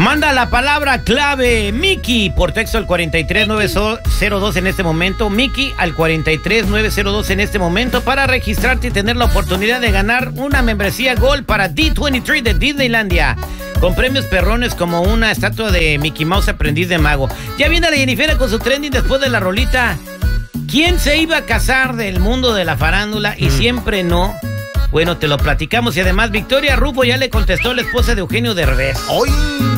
Manda la palabra clave Mickey por texto al 43902 en este momento. Mickey al 43902 en este momento para registrarte y tener la oportunidad de ganar una membresía Gold para D23 de Disneylandia, con premios perrones como una estatua de Mickey Mouse aprendiz de mago. Ya viene la Jennifer con su trending después de la rolita. ¿Quién se iba a casar del mundo de la farándula y siempre no? Bueno, te lo platicamos. Y además Victoria Rufo ya le contestó la esposa de Eugenio Derbez. ¡Ay!